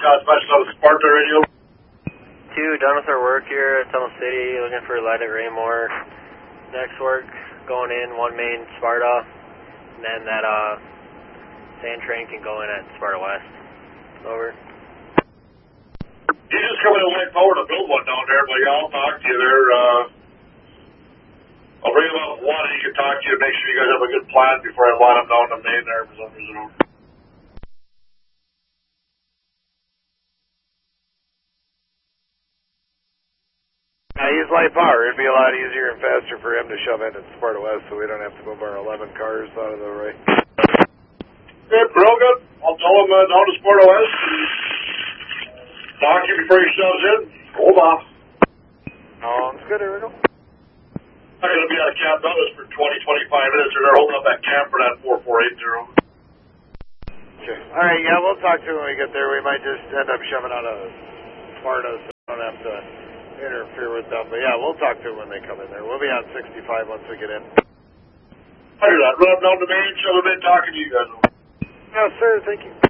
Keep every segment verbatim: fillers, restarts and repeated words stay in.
uh, special on the Sparta radio. Two, done with our work here at Tunnel City, looking for light at Raymore. Next work, going in, one main Sparta, and then that uh, sand train can go in at Sparta West. Over. He's just coming in light power to build one down there, but yeah, I'll talk to you there. Uh, I'll bring him up one and he can talk to you and make sure you guys have a good plan before I line him down the main there for some reason. Yeah, he's light power. It'd be a lot easier and faster for him to shove in at Sparta West so we don't have to move our eleven cars out of the way. Okay, real good. I'll tell him uh, down to Sparta West and talk to you before he shoves in. Hold off. Sounds good, here we go. I'm going to be out of Camp Douglas for twenty, twenty-five minutes, or they're holding up that camp for that four four eight zero. Okay. All right, yeah, we'll talk to him when we get there. We might just end up shoving out of Sparta so we don't have to interfere with them. But yeah, we'll talk to them when they come in there. We'll be on sixty-five once we get in. I do that. Run up down the main, shove him in, talking to you guys. Yes, sir. Thank you.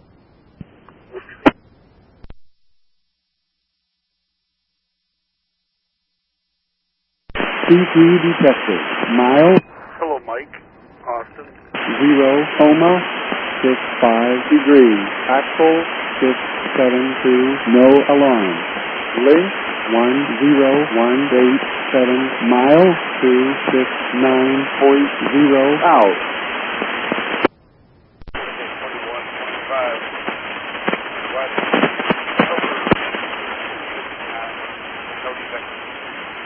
C T detected. Miles. Hello, Mike. Austin. Zero. Homa. Six five degrees. Axel. Six seven two. No alarm. Link. One zero one eight seven. Mile. Two six nine point zero out.